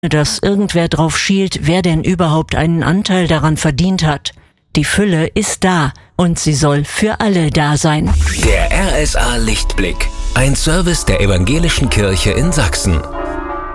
dass irgendwer drauf schielt, wer denn überhaupt einen Anteil daran verdient hat. Die Fülle ist da und sie soll für alle da sein. Der RSA Lichtblick, ein Service der Evangelischen Kirche in Sachsen.